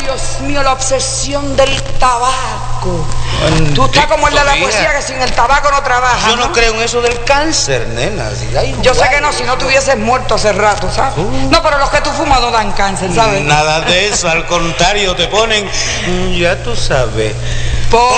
Dios mío, la obsesión del tabaco. Bendito, Tú estás como el de la mira. poesía que sin el tabaco no trabaja. Yo no creo en eso del cáncer, nena. Yo sé que no, si no te hubieses muerto hace rato, ¿sabes? No, pero los que tú fumas no dan cáncer, ¿sabes? Nada de eso, al contrario, te ponen, ya tú sabes. Por